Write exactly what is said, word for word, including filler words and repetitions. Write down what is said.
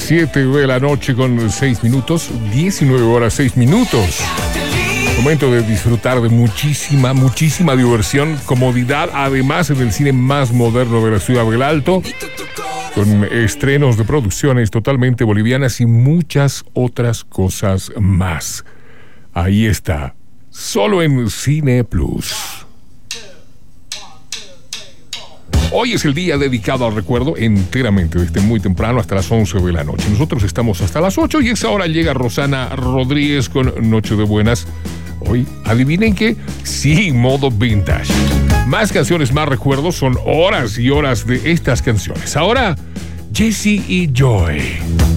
siete de la noche con seis minutos, diecinueve horas seis minutos. Momento de disfrutar de muchísima, muchísima diversión, comodidad, además en el cine más moderno de la ciudad del Alto, con estrenos de producciones totalmente bolivianas y muchas otras cosas más. Ahí está, solo en Cine Plus. Hoy es el día dedicado al recuerdo enteramente, desde muy temprano hasta las once de la noche. Nosotros estamos hasta las ocho y a esa hora llega Rosana Rodríguez con Noche de Buenas. Hoy, adivinen qué, sí, modo vintage. Más canciones, más recuerdos, son horas y horas de estas canciones. Ahora, Jesse y Joy.